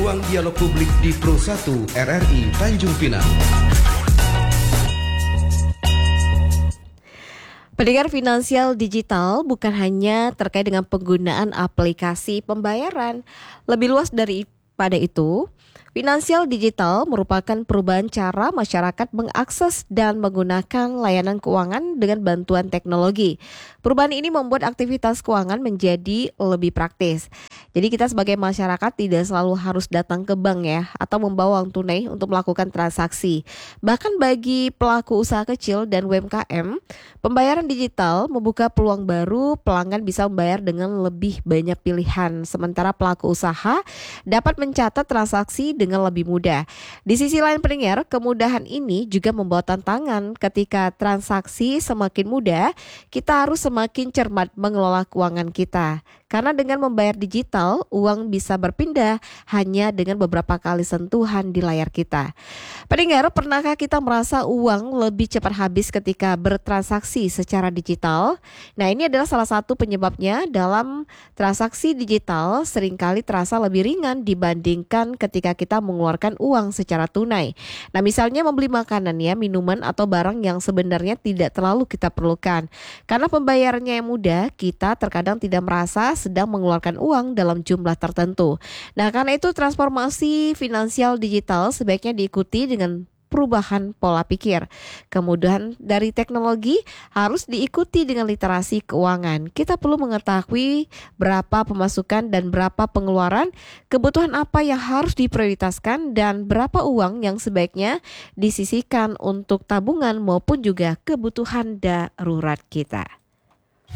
Ruang Dialog Publik di Pro 1 RRI Tanjung Pinang. Pendengar, finansial digital bukan hanya terkait dengan penggunaan aplikasi pembayaran. Lebih luas daripada itu, finansial digital merupakan perubahan cara masyarakat mengakses dan menggunakan layanan keuangan dengan bantuan teknologi. Perubahan ini membuat aktivitas keuangan menjadi lebih praktis. Jadi kita sebagai masyarakat tidak selalu harus datang ke bank ya, atau membawa uang tunai untuk melakukan transaksi. Bahkan bagi pelaku usaha kecil dan UMKM, pembayaran digital membuka peluang baru. Pelanggan bisa membayar dengan lebih banyak pilihan, sementara pelaku usaha dapat mencatat transaksi dengan lebih mudah. Di sisi lain pendengar, kemudahan ini juga membawa tantangan. Ketika transaksi semakin mudah, kita harus semakin cermat mengelola keuangan kita. Karena dengan membayar digital, uang bisa berpindah hanya dengan beberapa kali sentuhan di layar kita. Pendengar, pernahkah kita merasa uang lebih cepat habis ketika bertransaksi secara digital? Nah, ini adalah salah satu penyebabnya. Dalam transaksi digital seringkali terasa lebih ringan dibandingkan ketika kita mengeluarkan uang secara tunai. Nah, misalnya membeli makanan ya, minuman atau barang yang sebenarnya tidak terlalu kita perlukan. Karena pembayarannya yang mudah, kita terkadang tidak merasa sedang mengeluarkan uang dalam jumlah tertentu. Nah, karena itu transformasi finansial digital sebaiknya diikuti dengan perubahan pola pikir. Kemudahan dari teknologi harus diikuti dengan literasi keuangan. Kita perlu mengetahui berapa pemasukan dan berapa pengeluaran, kebutuhan apa yang harus diprioritaskan, dan berapa uang yang sebaiknya disisihkan untuk tabungan maupun juga kebutuhan darurat kita.